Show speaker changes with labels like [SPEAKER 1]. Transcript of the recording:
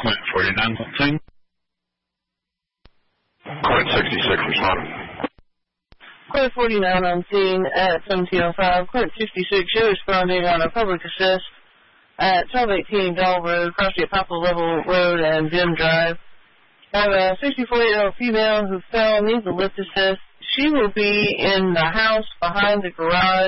[SPEAKER 1] Clint 49 something.
[SPEAKER 2] Clint 66 responding.
[SPEAKER 3] Clint 49 on scene at 1705. Clint 66, you're responding on a public assist at 1218 Doll Road, across the Apostle Level Road and Jim Drive. I have a 64-year-old female who fell, needs a lift assist. She will be in the house behind the garage.